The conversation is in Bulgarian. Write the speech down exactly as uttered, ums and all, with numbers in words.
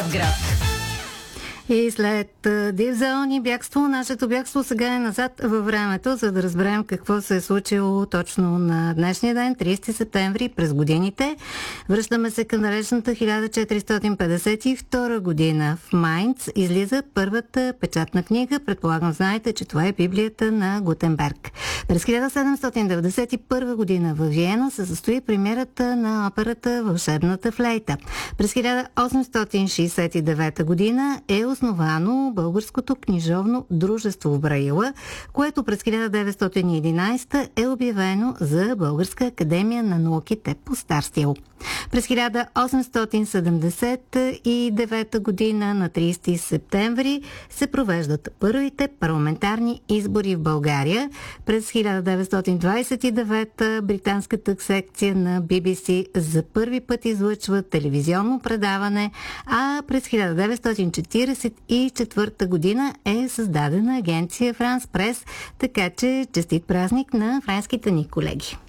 Разград. И след Див Зон и бягство, нашето бягство сега е назад във времето, за да разберем какво се е случило точно на днешния ден, тридесети септември, през годините. Връщаме се към далечната хиляда четиристотин петдесет и втора година. В Майнц излиза първата печатна книга. Предполагам, знаете, че това е Библията на Гутенберг. През хиляда седемстотин деветдесет и първа година във Виена се състои премиерата на операта Вълшебната флейта. През хиляда осемстотин шейсет и девета година е основано Българското книжовно дружество в Браила, което през хиляда деветстотин и единадесета е обявено за Българска академия на науките по стар стил. През хиляда осемстотин седемдесет и девета година на тридесети септември се провеждат първите парламентарни избори в България. През хиляда деветстотин двадесет и девета британската секция на Би Би Си за първи път излъчва телевизионно предаване, а през хиляда деветстотин четиридесет и четвърта година е създадена агенция Франс Прес, така че честит празник на френските ни колеги.